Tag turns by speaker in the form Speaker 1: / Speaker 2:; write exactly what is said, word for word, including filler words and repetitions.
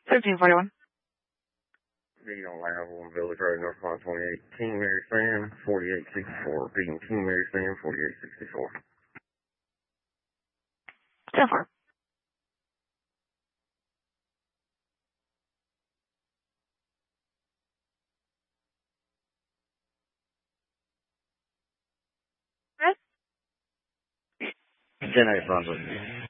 Speaker 1: fifteen forty-one.
Speaker 2: Being on Lavelle, Village Road, North Line twenty-eight, King Mary Sam, forty-eight sixty-four. Being King Mary Sam, forty-eight sixty-four.
Speaker 1: ten four.
Speaker 2: ten eight, Brunswick.